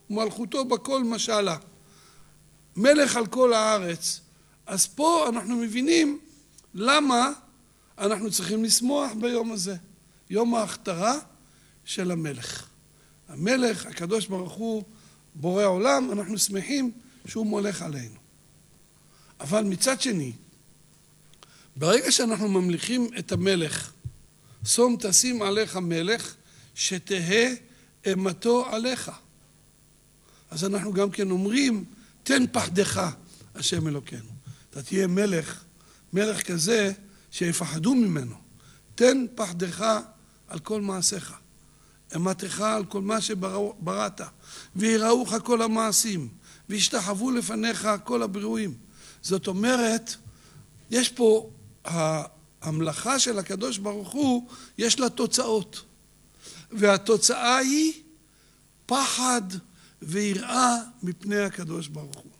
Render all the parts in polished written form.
ומלכותו בכל משלה. מלך על כל הארץ. אז פה אנחנו מבינים למה אנחנו צריכים לשמוח ביום הזה. יום ההכתרה של המלך. המלך, הקדוש ברוך הוא, בורא עולם, אנחנו שמחים שהוא מולך עלינו. אבל מצד שני, ברגע שאנחנו ממליכים את המלך, שום תשים עליך מלך, שתהא אימתו עליך. אז אנחנו גם כן אומרים, תן פחדך, השם אלוקינו. אתה תהיה מלך, מלך כזה שיפחדו ממנו. תן פחדך על כל מעשיך. אימתך על כל מה שבראת. ויראוך כל המעשים. וישתחוו לפניך כל הבריאים. זאת אומרת, יש פה המלאכה של הקדוש ברוך הוא, יש לה תוצאות. והתוצאה היא פחד ויראה מפני הקדוש ברוך הוא.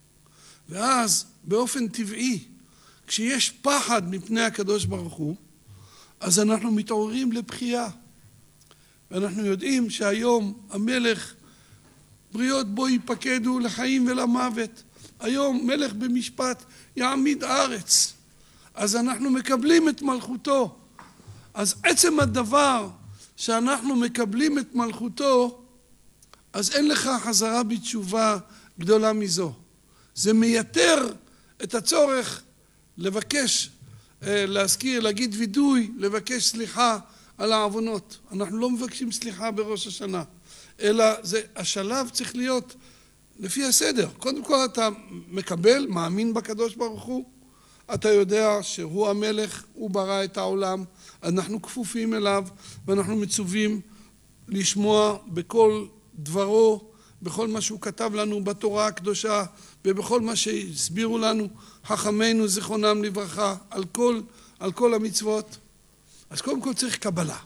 ואז באופן טבעי, כשיש פחד מפני הקדוש ברוך הוא, אז אנחנו מתעוררים לבכייה. ואנחנו יודעים שהיום המלך בריות בו ייפקדו לחיים ולמוות. היום מלך במשפט יעמיד ארץ. אז אנחנו מקבלים את מלכותו. אז עצם הדבר שאנחנו מקבלים את מלכותו, אז אין לך חזרה בתשובה גדולה מזו. זה מייתר את הצורך לבקש, להזכיר, להגיד וידוי, לבקש סליחה על העוונות. אנחנו לא מבקשים סליחה בראש השנה, אלא השלב צריך להיות לפי הסדר. קודם כל אתה מקבל, מאמין בקדוש ברוך הוא, אתה יודע שהוא המלך, הוא ברא את העולם, אנחנו כפופים אליו ואנחנו מצווים לשמוע בכל דברו, בכל מה שהוא כתב לנו בתורה הקדושה ובכל מה שהסבירו לנו חכמינו זיכרונם לברכה על כל המצוות. אז קודם כל צריך קבלה.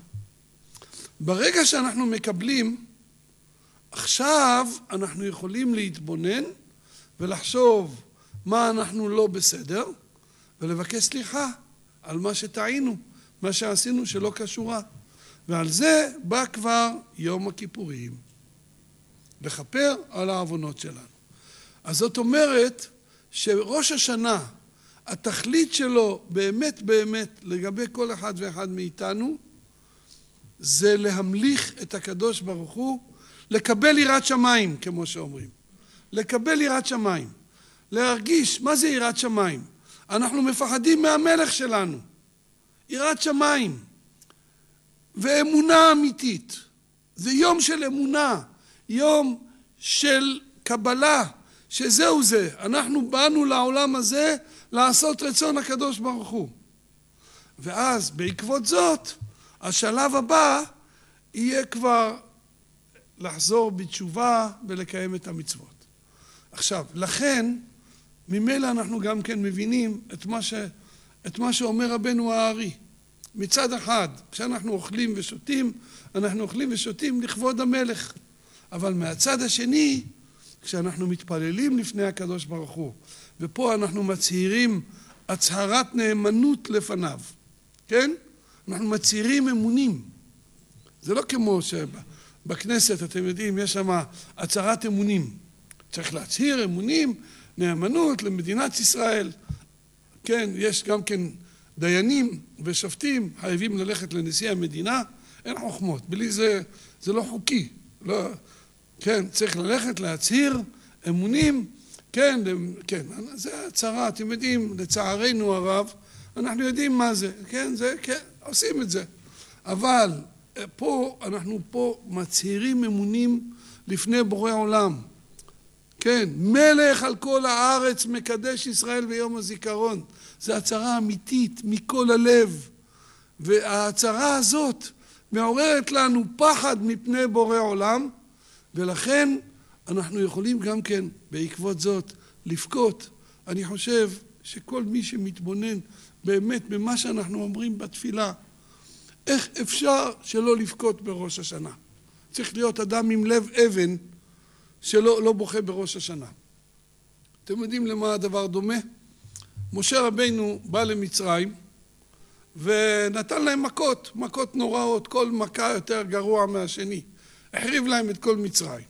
ברגע שאנחנו מקבלים, עכשיו אנחנו יכולים להתבונן ולחשוב מה אנחנו לא בסדר ולבקש סליחה על מה שטעינו, מה שעשינו שלא קשורה. ועל זה בא כבר יום הכיפורים, לכפר על העוונות שלנו. אז זאת אומרת שראש השנה, התכלית שלו באמת באמת לגבי כל אחד ואחד מאיתנו, זה להמליך את הקדוש ברוך הוא, לקבל יראת שמיים כמו שאומרים. לקבל יראת שמיים. להרגיש מה זה יראת שמיים. אנחנו מפחדים מהמלך שלנו. יראת שמיים. ואמונה אמיתית. זה יום של אמונה. יום של קבלה. שזהו זה. אנחנו באנו לעולם הזה לעשות רצון הקדוש ברוך הוא. ואז בעקבות זאת, השלב הבא יהיה כבר לחזור בתשובה ולקיים את המצוות. עכשיו, לכן, ממילא אנחנו גם כן מבינים את מה שאומר רבנו הארי. מצד אחד, כשאנחנו אוכלים ושותים, אנחנו אוכלים ושותים לכבוד המלך. אבל מהצד השני, כשאנחנו מתפללים לפני הקדוש ברוך הוא, ופה אנחנו מצהירים הצהרת נאמנות לפניו, כן? אנחנו מצהירים אמונים. זה לא כמו שבכנסת, אתם יודעים, יש שם הצהרת אמונים. צריך להצהיר אמונים, נאמנות למדינת ישראל. כן, יש גם כן דיינים ושופטים, חייבים ללכת לנשיא המדינה, אין חוכמות, בלי זה, זה לא חוקי. לא, כן, צריך ללכת להצהיר אמונים, כן, כן, זה הצהרה, אתם יודעים, לצערנו הרב, אנחנו יודעים מה זה, כן, זה, כן, עושים את זה. אבל פה, אנחנו פה מצהירים אמונים לפני בורא עולם. כן, מלך על כל הארץ מקדש ישראל ביום הזיכרון. זו הצהרה אמיתית מכל הלב. וההצהרה הזאת מעוררת לנו פחד מפני בורא עולם, ולכן אנחנו יכולים גם כן בעקבות זאת לבכות. אני חושב שכל מי שמתבונן באמת במה שאנחנו אומרים בתפילה, איך אפשר שלא לבכות בראש השנה? צריך להיות אדם עם לב אבן שלא בוכה בראש השנה. אתם יודעים למה הדבר דומה? משה רבינו בא למצרים ונתן להם מכות נוראות, כל מכה יותר גרוע מהשני. החריב להם את כל מצרים.